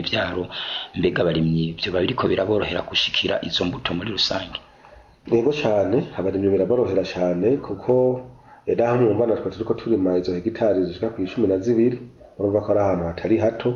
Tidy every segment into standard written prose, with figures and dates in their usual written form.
imvyaro mbega abarimyi vyo babiriko biraborohera gushikira izo mbuto muri rusange? Yego cyane abarimyi biraborohera cyane kuko naho mwumva natwe turiko turima izo hegitari zishika ku 12 urumva ko ari ahantu hatari hato.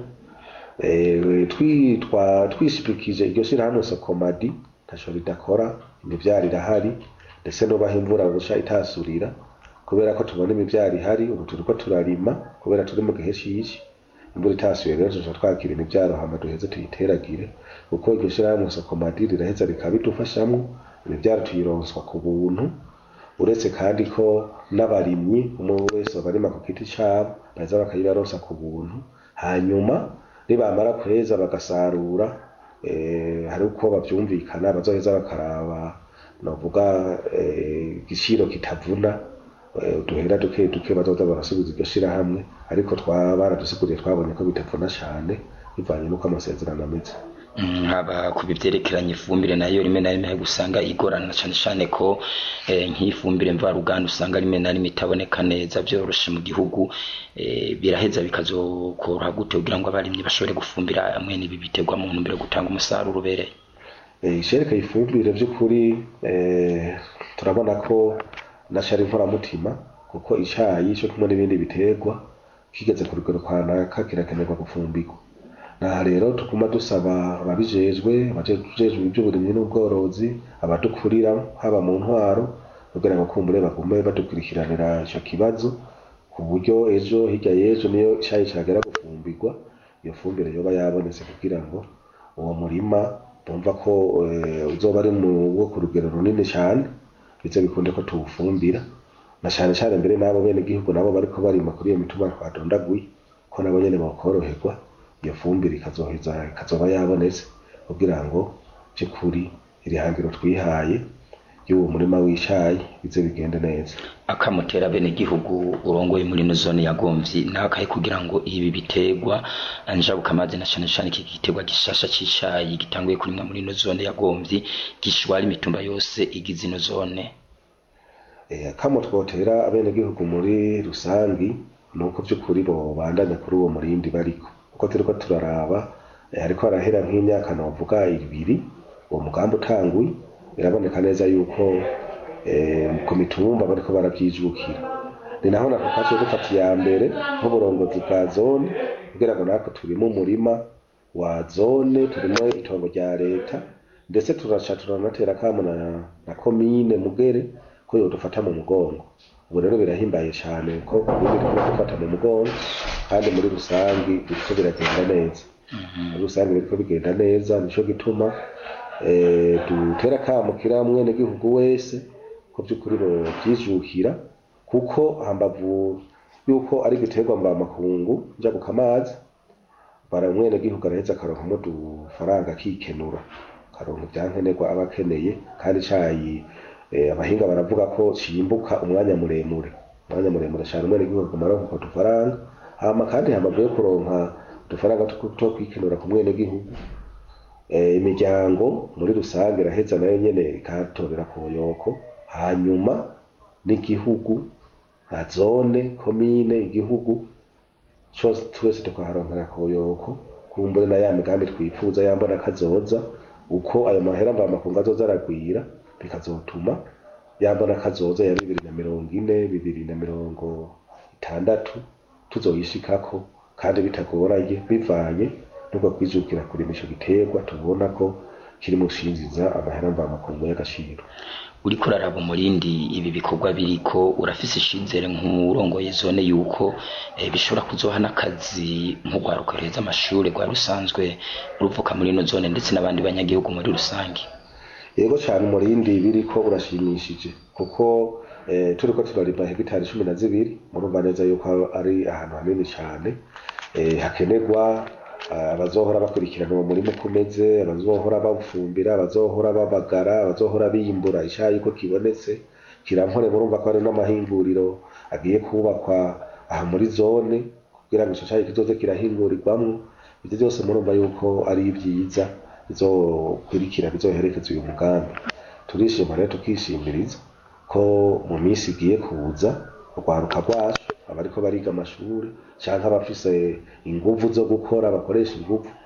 Twishipikije iryo shirahamwe Sokomadi ntaco ridakora, imivyaro irahari ndetse nobaho imvura busha itasurira kubera ko tubona imivyaro ihari. Ubu turiko turarima kubera turi mu gihe cici, imvura itasuye rero tuja twakira imivyaro hama duheze tuyiteragire kuko iryo shirahamwe Sokomadi riraheza rikabidufashamwo, imivyaro tuyironswa ku buntu. Uretse kandi ko n'abarimyi umwe wese barima ku giti cabo baza bakayibaronsa ku buntu, hanyuma nibamara kweza bagasarura hari uko bavyumvikana bazoheza bakaraba novuga igiciro kitavuna duhera duke bazoza barasubiza iryo shirahamwe, ariko baradusiguriye twabonye ko bitavuna cane bivanye n'uko amasezerano ameze. Haba ku bivyerekeranye ifumbire nayo rimwe na rimwe gusanga igorana cane cane ko nk'ifumbire mvaruganda usanga rimwe na rimwe itaboneka neza vyoroshe mu gihugu, biraheza bikazokoroha gute kugira ngo abarimyi bashobore gufumbira amwe n'ibi biterwa mu ntumbero gutanga umusaruro ubereye? Ishereka ifumbire vy'ukuri turabona ko nashari inkoramutima kuko icayi co kumwe n'ibindi biterwa kigeze ku rugero kwanaka kirakenerwa gufumbirwa. Naha rero tukuma dusaba ababijejwe ivy'uburimyi n'ubworozi abadukurira haba mu ntwaro kugira ngo kumbure bagume badukurikiranira ico kibazo ku buryo ejo hirya y'ejo niyo icayi cagera gufumbirwa iyo fumbire yoba yabonetse kugira ngo uwo murima bumva ko uzoba ari mu ku rugero runini cane bize bikunde ko tuwufumbira na cane cane mbere nabo bene igihugu nabo bariko barima kuri iyo mituma twadondaguye ko nabo nyene bakoroherwa iyo fumbire ikazoba yabonetse kugira ngo by'ukuri irihangiro twihaye y'uwo murima w'icayi bize bigende neza. Akamutera bene igihugu urongoye muri no zone ya Gomvyi nakaye kugira ngo ibi biterwa anjabuka amazi na cane cane iki giterwa gishasha c'icayi gitanguye kurimwa muri no zone ya Gomvyi gishwara imitumba yose igize ino zone. Akamutwotera abene igihugu muri rusangi nuko by'ukuri bo bandanya kuri uwo murindi bariko uko turiko turaraba ariko arahera nk'imyaka novuga 2 uwo mugambo utanguye biraboneka neza yuko ku mitumba bariko baravyijukira. Ni naho nakafashe gufata ya mbere nk'uburongozi bwa zone kugira ngo nako turimo umurima wa zone, turimo itongo rya leta ndetse turanatera kamo na komine Mugere ko yodufata mu mugongo. Ubu rero birahimbaye cyane ko biri gufata mu mugongo kandi muri rusangi biriko biragenda neza. Muri rusangi biriko bigenda neza nico gituma dutera kamo kira mwene gihugu wese ko by'ukuri byijukira kuko hambavu yuko ari giterwa mba makungu nja gukamazi bara mwene gihugu araheza karonka mu dufaranga kikenura karonka byankenerwa abakeneye kandi cayi abahinga baravuga ko cimbuka umwanya muremure cyane mwene gihugu kumaronka ko dufaranga hama kandi hambavu yo kuronka dufaranga two kwikenura ku mwene gihugu imiryango muri rusange iraheza nayo nyene ikatorera koyoko hanyuma n'igihugu nka zone komine igihugu cyose twese tukaharonkera koyoko kumbure na ya migambi twifuza yambona kazoza uko ayo mahera mva makungu azoza aragwira bikazotuma yambona kazoza ya 2040 2060 tuzoyishikako kandi bitagoranye bivanye nuko kwijukira kuri ico giterwa tubona ko kiri mu shinziza amahera mva makungu y'agaciro. Uriko uraraba umurindi ibi bikorwa biriko urafise ishizere nk'umurongoye zone yuko bishobora kuzohana akazi nk'ugwarukoreza amashure gwa rusanzwe uruvuka muri no zone ndetse n'abandi banyagihugu muri rusange? Yego cyane umurindi biriko urashimishije kuko turiko turariba hegitari 12 murumva neza yuko ari ahantu hanini cyane hakenerwa abazohora bakurikirana uwo murimo kumeze, abazohora bafumbira, abazohora babagara, abazohora biyimbura icayi ko kibonetse kirampore. Murumva ko ari n'amahinguriro agiye kubakwa aha muri zone kugira ngo ico cayi kizoze kirahingurirwamwo. Ivyo byose murumva yuko ari ibyiza bizokurikira bizoherekeza uyu mugambi. Turishima rero tukishimiriza ko mu minsi igiye kuza urwaruka rwacu abariko bariga amashuri canke abafise inguvu zo gukora bakoresha inguvu